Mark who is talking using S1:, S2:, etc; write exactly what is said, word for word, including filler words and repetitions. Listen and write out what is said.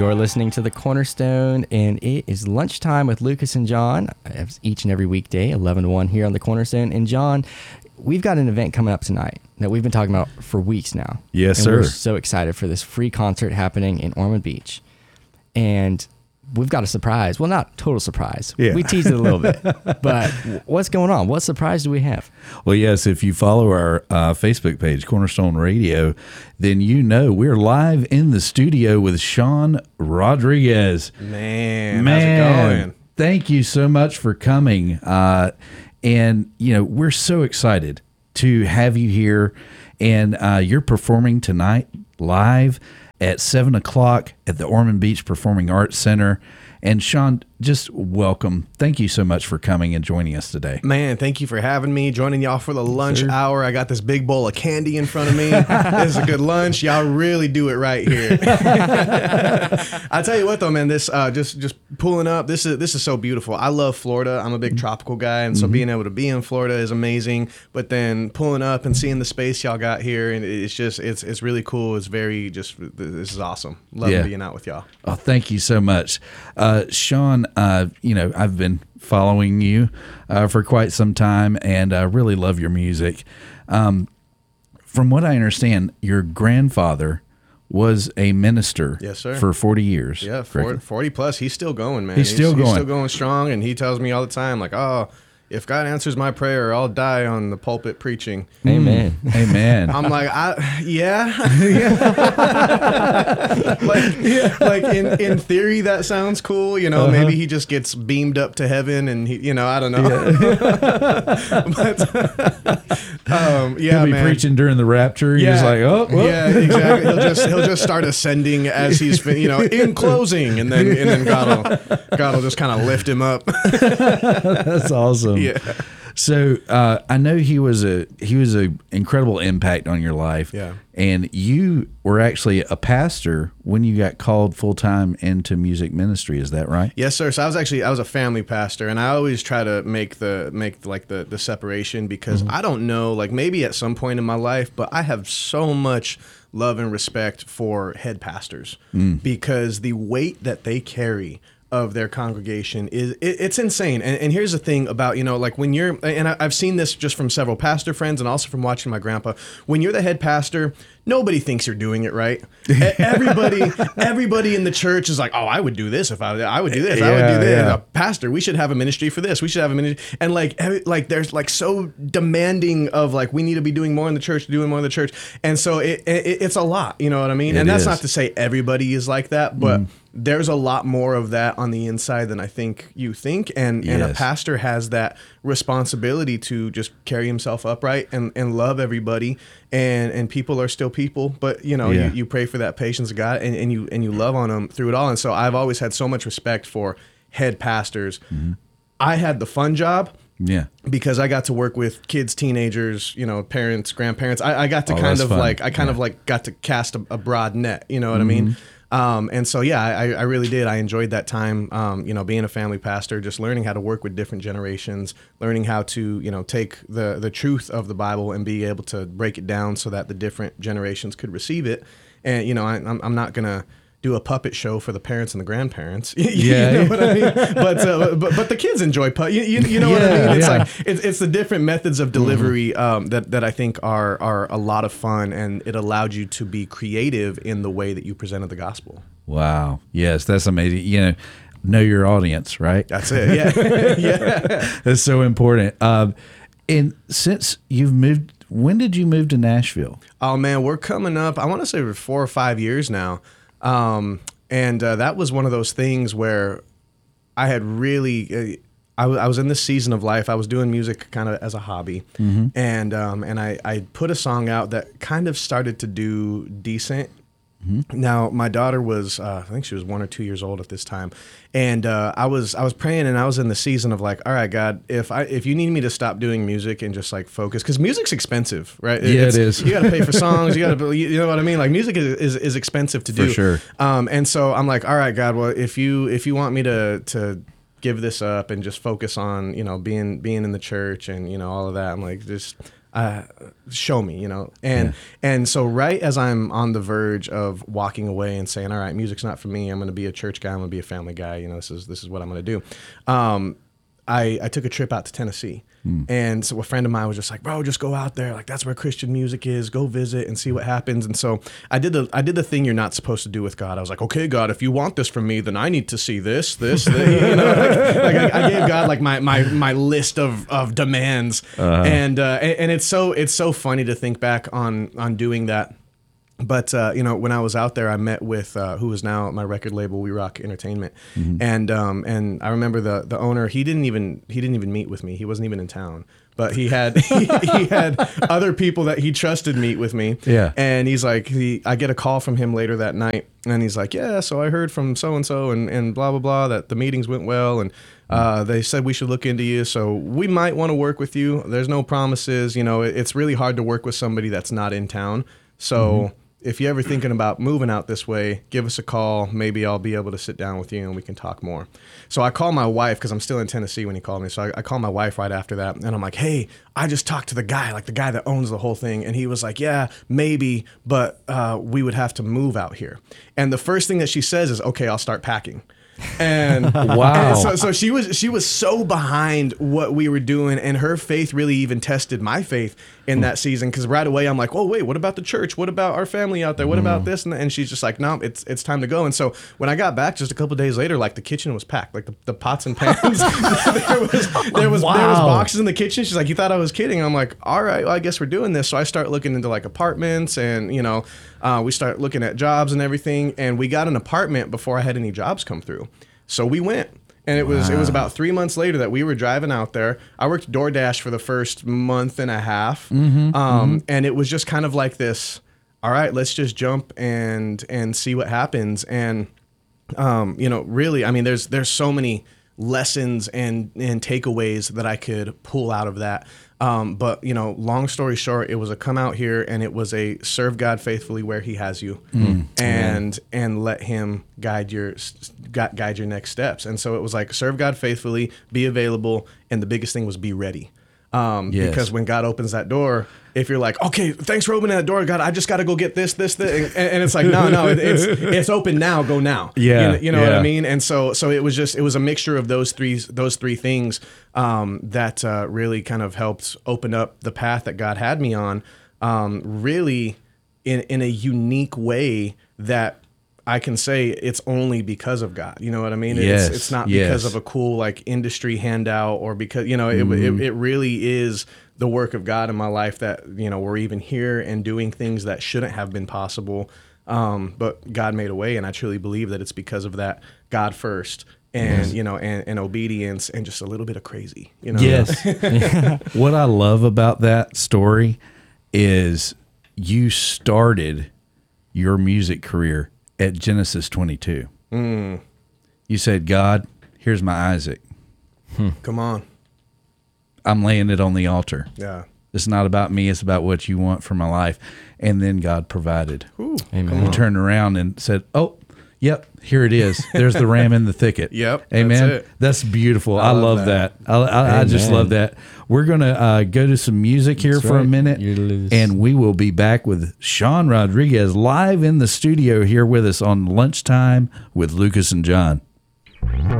S1: You're listening to The Cornerstone, and it is lunchtime with Lucas and John, as each and every weekday, eleven to one here on The Cornerstone. And John, we've got an event coming up tonight that we've been talking about for weeks now.
S2: Yes,
S1: and
S2: sir.
S1: We're so excited for this free concert happening in Ormond Beach. And we've got a surprise. Well, not total surprise.
S2: Yeah.
S1: We teased it a little bit. But what's going on? What surprise do we have?
S2: Well, yes, if you follow our uh, Facebook page, Cornerstone Radio, then you know we're live in the studio with Sean Rodriguez.
S3: Man,
S2: Man,
S3: how's it going?
S2: Thank you so much for coming. Uh, and, you know, we're so excited to have you here. And uh, you're performing tonight live at seven o'clock at the Ormond Beach Performing Arts Center. And Sean, just welcome. Thank you so much for coming and joining us today.
S3: Man, thank you for having me, joining y'all for the lunch sure. hour. I got this big bowl of candy in front of me. This is a good lunch. Y'all really do it right here. I tell you what, though, man, this uh, just just pulling up. This is this is so beautiful. I love Florida. I'm a big tropical guy, and so mm-hmm. being able to be in Florida is amazing. But then pulling up and seeing the space y'all got here, and it's just it's it's really cool. It's very just this is awesome. Love
S2: yeah.
S3: being out with y'all.
S2: Oh, thank you so much, uh, Sean. Uh, you know, I've been following you uh, for quite some time, and I really love your music. Um, from what I understand, your grandfather was a minister
S3: yes, sir.
S2: for forty years.
S3: Yeah, forty, forty plus. He's still going, man.
S2: He's, he's still going.
S3: He's still going strong, and he tells me all the time, like, oh, if God answers my prayer, I'll die on the pulpit preaching.
S1: Amen.
S2: Amen.
S3: I'm like, I, yeah. like, yeah. like in, in theory, that sounds cool. You know, uh-huh. maybe he just gets beamed up to heaven and, he, you know, I don't know. Yeah. but, um, yeah,
S2: he'll be
S3: man.
S2: preaching during the rapture. You're
S3: yeah.
S2: just like, oh, whoop.
S3: Yeah, exactly. He'll just, he'll just start ascending as he's, fin- you know, in closing. And then, and then God will, God will just kind of lift him up.
S2: That's awesome.
S3: Yeah.
S2: So uh, I know he was a he was an incredible impact on your life.
S3: Yeah.
S2: And you were actually a pastor when you got called full time into music ministry. Is that right?
S3: Yes, sir. So I was actually I was a family pastor, and I always try to make the make like the the separation because mm-hmm. I don't know, like maybe at some point in my life, but I have so much love and respect for head pastors mm. because the weight that they carry of their congregation is it, it's insane. And, and here's the thing about, you know, like when you're, and I, I've seen this just from several pastor friends and also from watching my grandpa, when you're the head pastor, nobody thinks you're doing it right. everybody, everybody in the church is like, oh, I would do this if I, I would do this.
S2: Yeah,
S3: I would do this.
S2: Yeah.
S3: A pastor, we should have a ministry for this. We should have a ministry. And like, every, like there's like so demanding of like, we need to be doing more in the church, doing more in the church. And so it, it it's a lot, you know what I mean?
S2: It
S3: and that's
S2: is.
S3: not to say everybody is like that, but
S2: mm.
S3: there's a lot more of that on the inside than I think you think. And,
S2: yes.
S3: and a pastor has that responsibility to just carry himself upright and, and love everybody. And, and people are still people, but you know,
S2: yeah.
S3: you, you pray for that patience of God and, and you, and you love on them through it all. And so I've always had so much respect for head pastors. Mm-hmm. I had the fun job.
S2: Yeah.
S3: Because I got to work with kids, teenagers, you know, parents, grandparents. I, I got to
S2: oh,
S3: kind of
S2: fun.
S3: like, I kind
S2: yeah.
S3: of like got to cast a, a broad net, you know what
S2: mm-hmm.
S3: I mean? Um, and so, yeah, I, I really did. I enjoyed that time, um, you know, being a family pastor, just learning how to work with different generations, learning how to, you know, take the, the truth of the Bible and be able to break it down so that the different generations could receive it. And, you know, I, I'm, I'm not going to do a puppet show for the parents and the grandparents. you
S2: yeah,
S3: know what I mean? But uh, but but the kids enjoy pu- you, you, you know
S2: yeah,
S3: what I mean? It's
S2: yeah.
S3: like it's, it's the different methods of delivery um, that that I think are are a lot of fun, and it allowed you to be creative in the way that you presented the gospel.
S2: Wow. Yes, that's amazing. You know, know your audience, right?
S3: That's it. Yeah, yeah.
S2: That's so important. Um, and since you've moved, when did you move to Nashville?
S3: Oh man, we're coming up. I want to say for four or five years now. Um, and uh, that was one of those things where I had really, uh, I, w- I was in this season of life. I was doing music kind of as a hobby, mm-hmm. and um, and I, I put a song out that kind of started to do decent. Mm-hmm. Now my daughter was, uh, I think she was one or two years old at this time, and uh, I was I was praying, and I was in the season of like, all right, God, if I if you need me to stop doing music and just like focus, because music's expensive, right?
S2: Yeah,
S3: it's,
S2: it is.
S3: You got to pay for songs. You got to, you know what I mean? Like music is is, is expensive to do.
S2: For sure.
S3: Um, and so I'm like, all right, God, well, if you if you want me to to give this up and just focus on, you know, being being in the church and, you know, all of that, I'm like, just uh, show me, you know? And, yeah. and so right as I'm on the verge of walking away and saying, all right, music's not for me. I'm going to be a church guy. I'm going to be a family guy. You know, this is, this is what I'm going to do. Um, I, I took a trip out to Tennessee. Mm. And so a friend of mine was just like, bro, just go out there. Like, that's where Christian music is. Go visit and see what happens. And so I did the I did the thing you're not supposed to do with God. I was like, okay, God, if you want this from me, then I need to see this, this, this. You know, like, like I, I gave God like my my my list of of demands. Uh-huh. And uh, and, and it's so it's so funny to think back on on doing that. But, uh, you know, when I was out there, I met with uh, who is now at my record label, We Rock Entertainment. Mm-hmm. And um, and I remember the the owner, he didn't even he didn't even meet with me. He wasn't even in town. But he had he, he had other people that he trusted meet with me.
S2: Yeah.
S3: And he's like, he, I get a call from him later that night. And he's like, yeah, so I heard from so-and-so and, and blah, blah, blah, that the meetings went well. And uh, they said we should look into you. So we might want to work with you. There's no promises. You know, it, it's really hard to work with somebody that's not in town. So... Mm-hmm. If you're ever thinking about moving out this way, give us a call. Maybe I'll be able to sit down with you and we can talk more. So I call my wife because I'm still in Tennessee when he called me. So I, I call my wife right after that. And I'm like, hey, I just talked to the guy, like the guy that owns the whole thing. And he was like, yeah, maybe, but uh, we would have to move out here. And the first thing that she says is, okay, I'll start packing. And
S2: wow.
S3: And so, so she was she was so behind what we were doing, and her faith really even tested my faith in that season. Because right away I'm like, oh wait, what about the church? What about our family out there? What mm. about this? And, and she's just like, no, it's it's time to go. And so when I got back just a couple days later, like the kitchen was packed, like the, the pots and pans. there was there was
S2: wow.
S3: there was boxes in the kitchen. She's like, you thought I was kidding? I'm like, all right, well, I guess we're doing this. So I start looking into like apartments, and you know, uh, we start looking at jobs and everything. And we got an apartment before I had any jobs come through. So we went, and it was wow. it was about three months later that we were driving out there. I worked DoorDash for the first month and a half,
S2: mm-hmm,
S3: um,
S2: mm-hmm.
S3: and it was just kind of like this. All right, let's just jump and and see what happens. And um, you know, really, I mean, there's there's so many lessons and and takeaways that I could pull out of that. Um, but, you know, long story short, it was a come out here, and it was a serve God faithfully where he has you, mm. and yeah. and let him guide your guide your next steps. And so it was like, serve God faithfully, be available, and the biggest thing was be ready. Um, yes. Because when God opens that door, if you're like, okay, thanks for opening that door, God, I just got to go get this, this, this. And, and it's like, no, no, it, it's it's open now, go now.
S2: Yeah.
S3: You, you know
S2: yeah.
S3: what I mean? And so so it was just, it was a mixture of those three, those three things um, that uh, really kind of helped open up the path that God had me on, um, really in, in a unique way that I can say it's only because of God. You know what I mean?
S2: Yes,
S3: it's, it's not
S2: yes.
S3: because of a cool like industry handout, or because, you know, it, mm-hmm. it, it really is the work of God in my life that, you know, we're even here and doing things that shouldn't have been possible. Um, but God made a way, and I truly believe that it's because of that God first. And, yes. you know, and, and obedience and just a little bit of crazy, you know?
S2: Yes. What I love about that story is you started your music career at Genesis twenty-two.
S3: Mm.
S2: You said, God, here's my Isaac.
S3: Hmm. Come on.
S2: I'm laying it on the altar.
S3: Yeah.
S2: It's not about me. It's about what you want for my life. And then God provided.
S3: Ooh,
S2: Amen. He turned around and said, oh, yep, here it is. There's the ram in the thicket.
S3: Yep.
S2: Amen.
S3: That's, it.
S2: That's beautiful. I,
S3: I love,
S2: love
S3: that.
S2: that. I, I, I just love that. We're going to uh, go to some music here that's for right. a minute, and we will be back with Sean Rodriguez live in the studio here with us on Lunchtime with Lucas and John.